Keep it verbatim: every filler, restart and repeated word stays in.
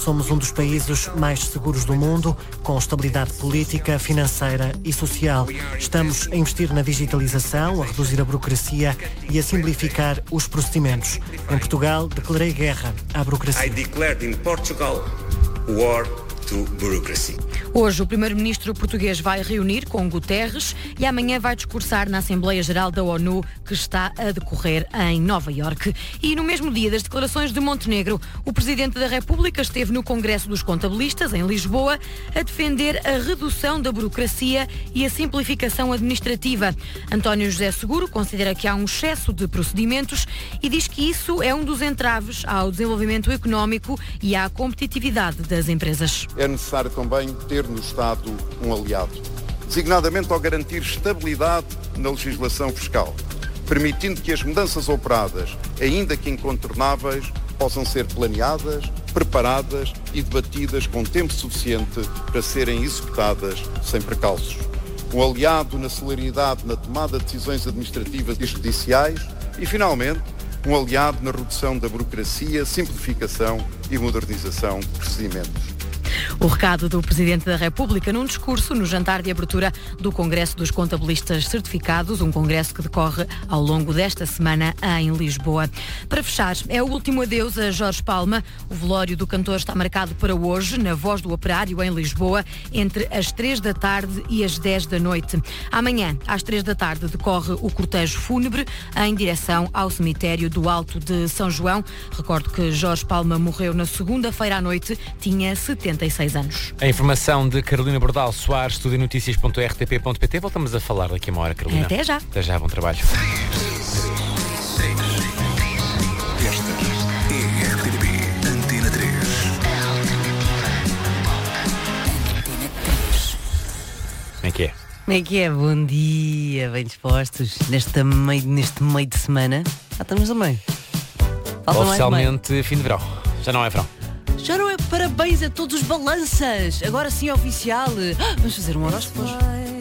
somos um dos países mais seguros do mundo, com estabilidade política, financeira e social. Estamos a investir na digitalização, a reduzir a burocracia e a simplificar os procedimentos. Em Portugal, declarei guerra à burocracia. I declared in Portugal war to bureaucracy. Hoje o primeiro-ministro português vai reunir com Guterres e amanhã vai discursar na Assembleia Geral da ONU, que está a decorrer em Nova Iorque. E no mesmo dia das declarações de Montenegro, o Presidente da República esteve no Congresso dos Contabilistas, em Lisboa, a defender a redução da burocracia e a simplificação administrativa. António José Seguro considera que há um excesso de procedimentos e diz que isso é um dos entraves ao desenvolvimento económico e à competitividade das empresas. É necessário também ter no Estado um aliado, designadamente ao garantir estabilidade na legislação fiscal, permitindo que as mudanças operadas, ainda que incontornáveis, possam ser planeadas, preparadas e debatidas com tempo suficiente para serem executadas sem precalços. Um aliado na celeridade na tomada de decisões administrativas e judiciais e, finalmente, um aliado na redução da burocracia, simplificação e modernização de procedimentos. O recado do Presidente da República num discurso no jantar de abertura do Congresso dos Contabilistas Certificados, um congresso que decorre ao longo desta semana em Lisboa. Para fechar, é o último adeus a Jorge Palma. O velório do cantor está marcado para hoje, na Voz do Operário, em Lisboa, entre as três da tarde e as dez da noite. Amanhã, às três da tarde, decorre o cortejo fúnebre em direção ao cemitério do Alto de São João. Recordo que Jorge Palma morreu na segunda-feira à noite, tinha setenta e seis anos. A informação de Carolina Bordal Soares, estúdio notícias ponto r t p ponto p t. Voltamos a falar daqui a uma hora, Carolina. Até já. Até já, bom trabalho. Esta é a R T P Antena três. Como é que é? Como é que é? Bom dia, bem dispostos. Neste meio, neste meio de semana, já estamos no meio. Falta Oficialmente mais fim de verão. Já não é verão. Já não é parabéns a todos os balanças. Agora sim é oficial. Vamos fazer um horóscopo.